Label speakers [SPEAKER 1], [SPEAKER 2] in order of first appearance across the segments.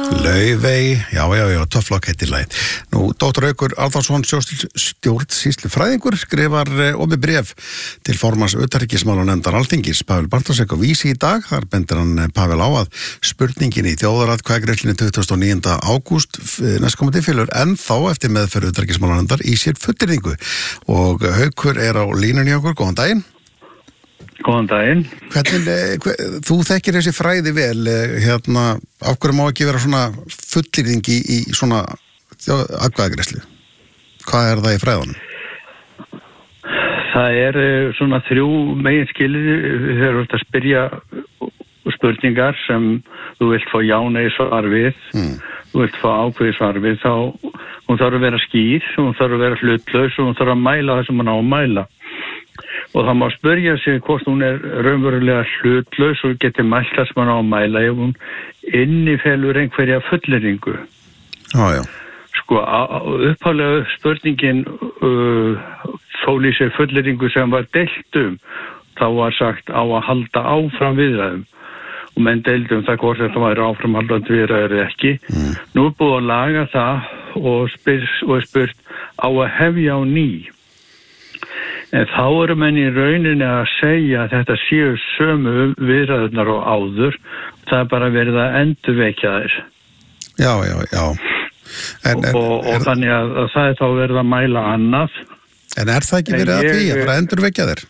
[SPEAKER 1] Laufey, já, Tofflock heitir lagið. Nú, Dr. Haukur Arnþórsson, stjórnsýslufræðingur, skrifar opið bréf til formanns utanríkismálanefndar Alþingis, Pavel Bartósek á Vísi í dag. Þar bendir hann Pavel á að spurningin í þjóðaratkvæðagreiðslunni 29. ágúst næstkomandi fylgur ennþá eftir meðferð utanríkismálanefndar í sér fullyrðingu. Og Haukur á línunni okkur, góðan daginn.
[SPEAKER 2] Góðan daginn.
[SPEAKER 1] Þú þekkir þessi fræði vel, af hverju má ekki vera svona fullyrðing í svona atkvæðagreiðslu? Hvað það í fræðunum?
[SPEAKER 2] Það svona 3 meginskilyrði þegar þú ert að spyrja spurningar sem þú vilt fá já-nei svar við, þú vilt fá ákveðið svar við, þá hún þarf að vera skýr, hún þarf að vera hlutlaus og hún þarf að mæla það sem hann á að mæla. Og það má spyrja sig hvort hún raunverulega hlutlaus og geti mælt það sem hann á að mæla ef hún innifelur einhverja fullyrðingu.
[SPEAKER 1] Já.
[SPEAKER 2] Sko, upphaflega spurningin fól í sér fullyrðingu sem var deilt þá var sagt á að halda áfram viðræðum. Og menn deildu það hvort þetta væri áframhaldandi viðræður eða ekki. Nú búið að laga það og spurt á að hefja á ný. En þá menn í rauninni að segja að þetta séu sömu viðræðurnar og áður. Það bara verið að endurvekja þær.
[SPEAKER 1] Já.
[SPEAKER 2] Og þannig að það þá verið að mæla annað.
[SPEAKER 1] En það ekki verið að því að bara endurvekja þær?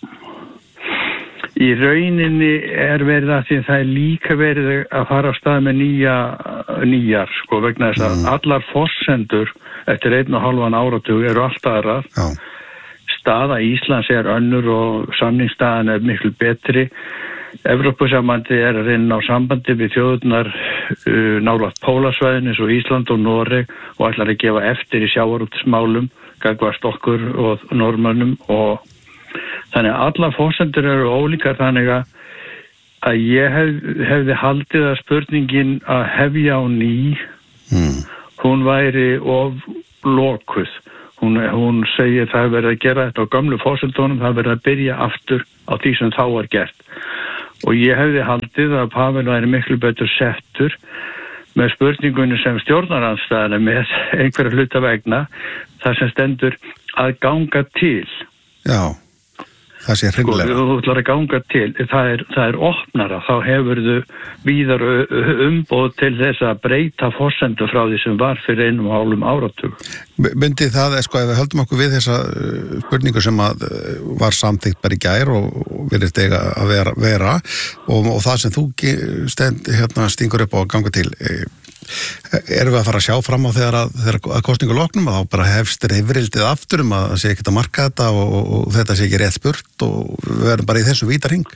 [SPEAKER 2] Í rauninni verið að því að það líka verið að fara á stað með nýjar, sko, vegna þess að allar forsendur eftir 1,5 áratug eru allt aðrar. Já. Staða Íslands önnur og samningsstaðan miklu betri. Evrópusambandi að reyna á sambandi við þjóðurnar nálægt Pólasvæðin eins og Ísland og Noreg og ætlar að gefa eftir í sjávarútvegsmálum gagnvart okkur og Norðmönnum og þannig að allar forsendur eru ólíkar þannig að ég hefði haldið að spurningin að hefja á ný hún væri of lokuð. Hún segir það verið að gera þetta á gömlu forsendunum, það verið að byrja aftur á því sem þá var gert. Og ég hefði haldið að Pavel væri miklu betur settur með spurningunni sem stjórnarandstæðan með einhverja hluta vegna, þar sem stendur að ganga til.
[SPEAKER 1] Já, það sé hreinlega.
[SPEAKER 2] Þú ætlar að ganga til, það opnara, þá hefurðu víðar umboð til þess að breyta forsendu frá því sem var fyrir 1,5 áratug.
[SPEAKER 1] Myndi það, ef við höldum okkur við þessa spurningu sem var samþykkt bara í gær og virðist eiga að vera og það sem þú stingur upp á að ganga til, erum við að fara að sjá fram á þegar að kosningu loknum að þá bara hefst rifrildið aftur að það sé ekkert að marka þetta og þetta sé ekki rétt spurt og við verðum bara í þessu vítarhring?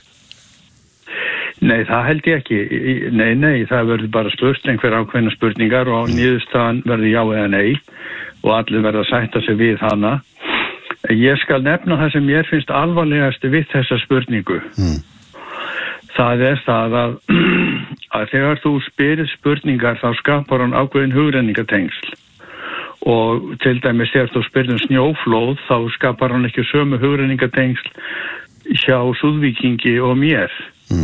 [SPEAKER 2] Nei, það held ég ekki. Nei, það verður bara spurt einhver ákveðna spurningar og niðurstaðan verður já eða nei og allir verður að sætta sig við hana. Ég skal nefna það sem mér finnst alvarlegast við þessa spurningu. Það það að þegar þú spyrir spurningar þá skapar hann ákveðin hugrenningatengsl og til dæmis þegar þú spyrir snjóflóð þá skapar hann ekki sömu hugrenningatengsl hjá Súðvíkingi og mér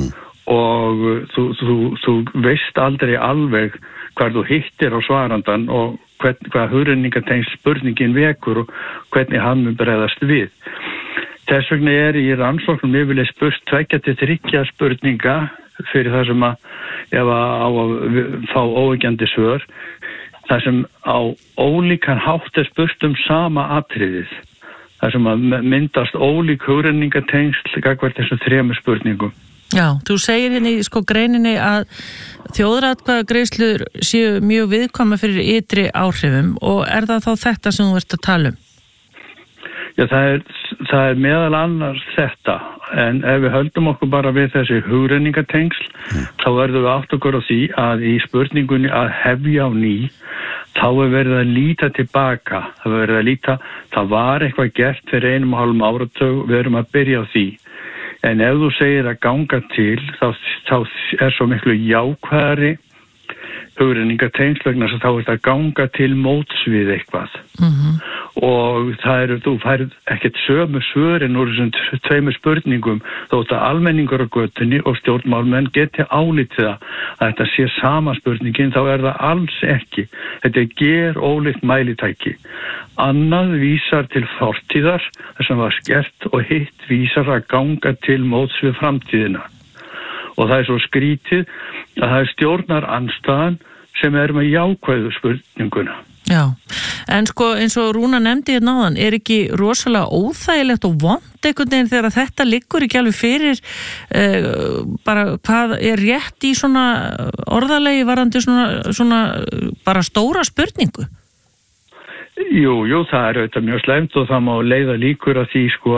[SPEAKER 2] og þú veist aldrei alveg hvar þú hittir á svarandan og hvað hugrenningatengsl spurningin vekur og hvernig hann mun bregðast við. Þess vegna í rannsóknum yfirleitt spurt 2-3 spurninga fyrir það sem ef á að fá óyggjandi svör, það sem á ólíkan hátt spurt sama atriðið, það sem myndast ólík hugrenningatengsl gagnvart þessum 3 spurningum.
[SPEAKER 3] Já, þú segir í greininni að þjóðaratkvæðagreiðslur séu mjög viðkvæmar fyrir ytri áhrifum og það þá þetta sem þú ert að tala um?
[SPEAKER 2] Já, það meðal annars þetta, en ef við höldum okkur bara við þessi hugrenningatengsl, þá verðum við átt okkur á því að í spurningunni að hefja á ný, þá verið að líta tilbaka, það var eitthvað gert fyrir 1,5 áratug, við erum að byrja á því. En ef þú segir að ganga til, þá svo miklu jákvæðari hugrenningatengsl vegna þess að þá er þetta ganga til móts við eitthvað. Og þú færð ekkert sömu svörin úr þessum tveimur spurningum þótt að almenningur á götunni og stjórnmálmenn geti álitið að þetta sé sama spurningin, þá er það alls ekki. Þetta er gerólíkt mælitæki. Annað vísar til fortíðar, þar sem var skert, og hitt vísar að ganga til móts við framtíðina. Og það er svo skrítið að það er stjórnarandstaðan sem er með jákvæðu spurninguna.
[SPEAKER 3] Já, en sko eins og Rúna nefndi hérna áðan, er ekki rosalega óþægilegt og vont einhvern veginn þegar þetta liggur ekki alveg fyrir bara hvað er rétt í svona orðalegi varandi svona bara stóra spurningu?
[SPEAKER 2] Jú, það er auðvitað mjög slæmt og það má leiða líkur að því sko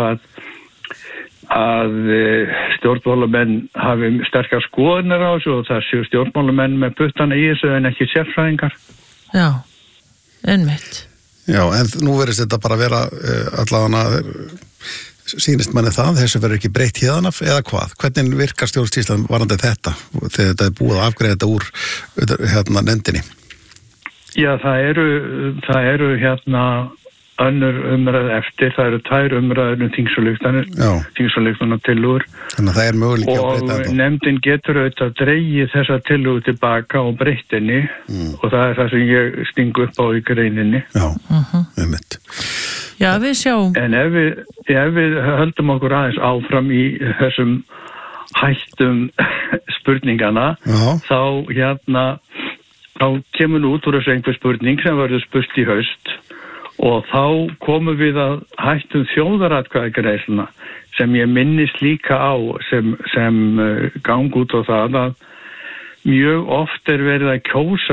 [SPEAKER 2] að stjórnmálamenn hafi sterkar skoðanir á þessu og það séu stjórnmálamenn með puttana í þessu en ekki sérfræðingar.
[SPEAKER 3] Já, einmitt.
[SPEAKER 1] Já, en nú verðist þetta bara vera allavega sýnist manni það, þessu verður ekki breytt hérðanaf eða hvað? Hvernig virkar stjórnsýslan varandi þetta þegar þetta er búið að afgreiða þetta úr nefndinni? Já,
[SPEAKER 2] það eru önnur umræð eftir, það eru 2 umræður þingsályktunartillögur
[SPEAKER 1] þannig að það er möguleiki að breyta
[SPEAKER 2] og nefndin getur auðvitað dregið þessa tillögu tilbaka og breyttinni og það er það sem ég stingu upp á í greininni.
[SPEAKER 1] Já, einmitt.
[SPEAKER 3] Já, við sjáum.
[SPEAKER 2] En ef við höldum okkur aðeins áfram í þessum hættum spurningana, þá kemur nú út úr þessu einhver spurning sem verður spurt í haust og þá komum við að hættum þjóðaratkvæðagreiðsluna sem ég minnist líka á sem gang út á það að mjög oft er verið að kjósa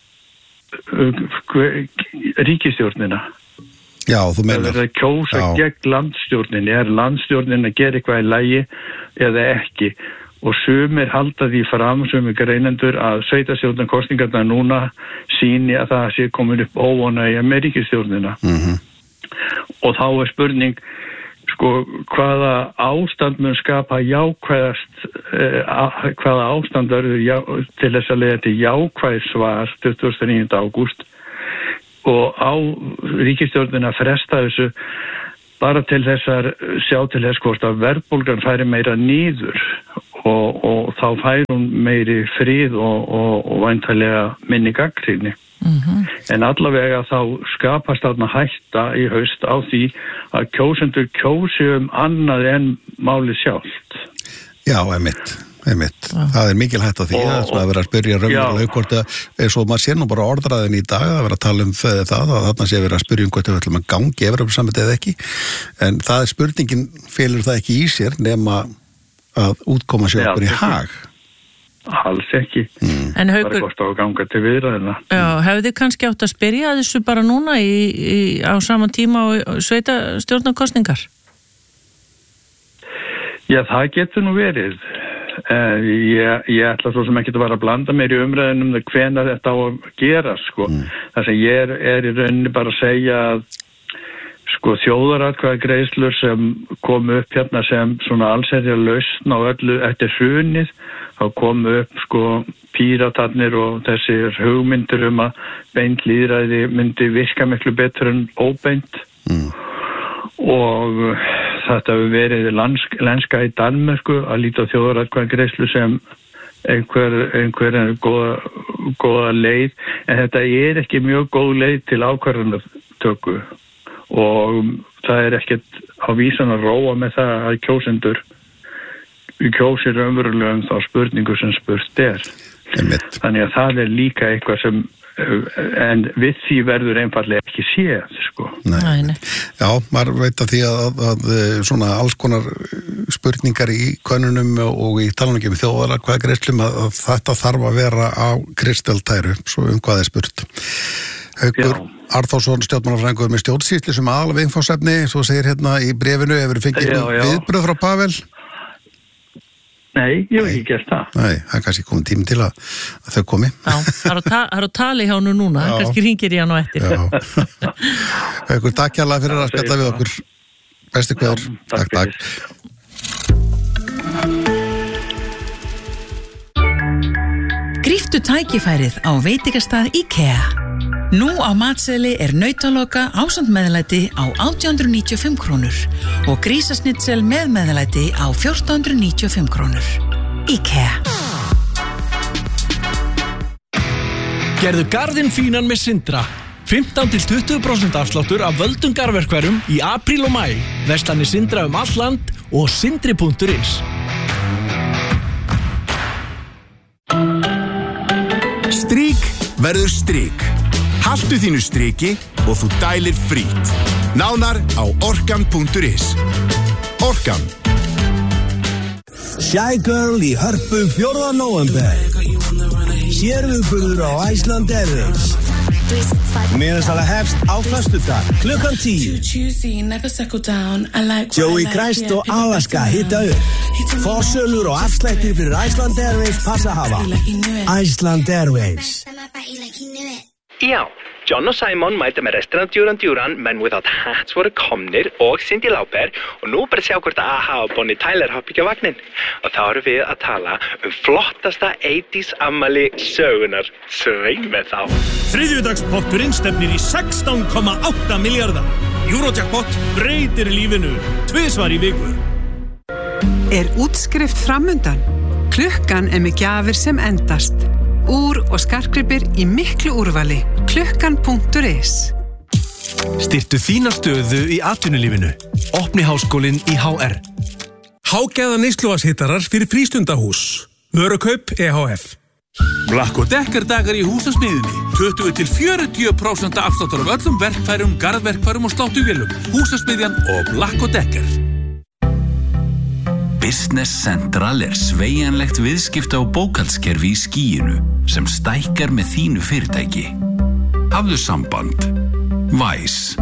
[SPEAKER 2] ríkisstjórnina.
[SPEAKER 1] Já, þú meinar.
[SPEAKER 2] Það verður að kjósa gegn landstjórninni. Er landstjórnin að gera eitthvað í lagi eða ekki? Og sumir halda því fram, sumir greinendur að sveitarstjórnarkosningarnar núna sýni að það sé komin upp óánægja með ríkisstjórnina. Og þá er spurning, sko, hvaða ástand mun skapa jákvæðast, hvaða ástand verður til þess að leiða til jákvæðsvar 29. ágúst og á ríkisstjórnina fresta þessu bara til þessar sjá til þess hvort að verðbólgan færi meira niður og þá fær hún meiri frið og væntanlega minni gagnrýni. En allavega þá skapast þarna hætta í haust á því að kjósendur kjósi annað en málið sjálft.
[SPEAKER 1] Já, einmitt. Það er mikil hætta því að vera að spyrja raunverulega hvort eins og maður sér nú bara orðræðin í dag að vera að tala það að þarna sé vera að spyrja hvort við ætlum að gangi Evrópusambandið eða ekki en það er spurningin felur það ekki í sér nema að útkoma sér okkur í hag.
[SPEAKER 2] Alls ekki.
[SPEAKER 3] En Haukur,
[SPEAKER 2] bara kost á að ganga til viðræðina.
[SPEAKER 3] Já, hefðu þið kannski átt að spyrja þessu bara núna á sama tíma og sveitarstjórnarkosningar? Já, það getur nú verið. Ég ætla svo sem ekki að vera að blanda mér í umræðinum hvenær þetta á að gera, sko. Það sem ég er í rauninni bara að segja að sko þjóðaratkvæðagreiðslur sem komu upp hérna sem svona allsherjar lausn á öllu eftir hrunið, þá komu upp sko píratarnir og þessir hugmyndir að beint lýðræði myndi virka miklu betur en óbeint og þetta hefur verið lenska í Danmörku að líta á þjóðaratkvæðagreiðslu sem einhver góða leið en þetta er ekki mjög góð leið til ákvarðanatöku og það er ekkert á vísan að róa með það að kjósendur kjósir raunverulega þá spurningu sem spurt er. Þannig að það er líka eitthvað sem en við því verður einfallega ekki séð, sko. Nei.
[SPEAKER 1] Já, maður veit að því að svona alls konar spurningar í könnunum og í talanum þjóðaratkvæðagreiðslum að þetta þarf að vera á kristaltæru, svo hvað er spurt. Haukur Arnþórsson, stjórnmálafræðingur með stjórnsýslu sem aðallega viðfangsefni, svo segir hérna í bréfinu, hefur fengið viðbröð frá Pavel?
[SPEAKER 2] Nei, ég hef ekki gert það.
[SPEAKER 1] Nei, það er kannski komið tími til að þau komi.
[SPEAKER 3] Já, það er að tala í hánu núna, kannski ringir ég hann og eftir.
[SPEAKER 1] Haukur, takk hérlega fyrir að spjalla við okkur. Bestu kveður. Takk.
[SPEAKER 4] Gríptu tækifærið á veitingastað IKEA. Nú á matseðli nautaloka ásamt meðlæti á 1895 krónur og grísasnitsel með meðlæti á 1495 krónur. IKEA.
[SPEAKER 5] Gerðu garðinn fínan með Sindra. 15-20% afsláttur af völdum garðverkfærum í apríl og maí. Verslanir Sindra allt land og sindri.is.
[SPEAKER 6] Strik verður strik. Haltu þínu striki og þú dælir frítt. Nánar á orkan.is. Orkan.
[SPEAKER 7] Shy Girl í Hörpu 4. nóvember. Sérviðburður á Iceland Airways. Miðasala hefst á föstudag klukkan 10. Joey Christ og Alaska hitta upp. Forsölur og afslættir fyrir Iceland Airways passahafa. Iceland Airways.
[SPEAKER 8] Já, John og Simon mæta með restina Duran, Men Without Hats voru komnir og Cyndi Lauper og nú bara sjá hvort AHA og Bonnie Tyler hoppa ekki á vagnin. Og þá erum við að tala flottasta 80s afmæli sögunar. Svei með þá.
[SPEAKER 9] Þriðjudagspotturinn stefnir í 16,8 milljarða. Eurojackpot breytir lífinu 2 svar í viku.
[SPEAKER 10] Útskrift framundan? Klukkan með gjafir sem endast. Úr og skartgripir í miklu úrvali. Klukkan.is.
[SPEAKER 11] Styrktu þína stöðu í atvinnulífinu. Opni háskólinn í HR.
[SPEAKER 9] Hágæða neysluvatnshittarar fyrir frístundahús. Vörukaup EHF.
[SPEAKER 12] Black & Decker dagar í húsasmiðjunni. 20-40% afsláttur af öllum verkfærum, garðverkfærum og sláttuvélum. Húsasmiðjan og Black & Decker.
[SPEAKER 13] Business Central sveigjanlegt viðskipta- og bókhaldskerfi í skýinu sem stækkar með þínu fyrirtæki. Hafðu samband. Væs.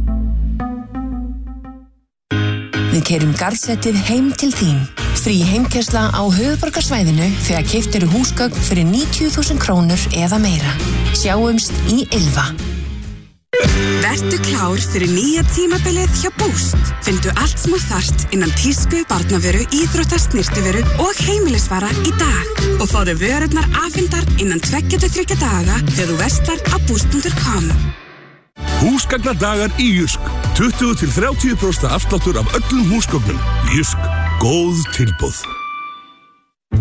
[SPEAKER 14] Við keyrum garðsettið heim til þín. Frí heimkeyrsla á höfuðborgarsvæðinu þegar keypt eru húsgögn fyrir 90.000 krónur eða meira. Sjáumst í Ylva.
[SPEAKER 15] Vertu klár fyrir nýja tímabilið hjá Boost. Findu allt sem þú þarft innan tísku, barnavöru, íþrótta, snyrtivöru og heimilisvara í dag. Og fáðu vörurnar afhentar innan 2-3 daga þegar þú verslar á boost.com.
[SPEAKER 9] Húsgagnadagar í Jysk. 20-30% afsláttur af öllum húsgögnum. Jysk. Góð tilboð.